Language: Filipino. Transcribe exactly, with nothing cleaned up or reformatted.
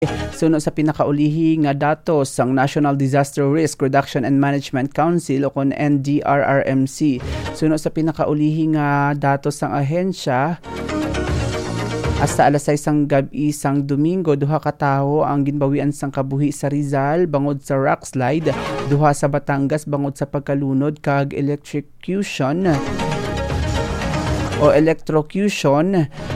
Suno sa pinakaulihi nga datos sang National Disaster Risk Reduction and Management Council o kon N D R R M C. Suno sa pinakaulihi nga datos sang ahensya, hasta alas sais sang gabi sang Domingo, duha ka tawo ang ginbawian sang kabuhi sa Rizal bangod sa rock slide, duha sa Batangas bangod sa pagkalunod kag electrocution o electrocution.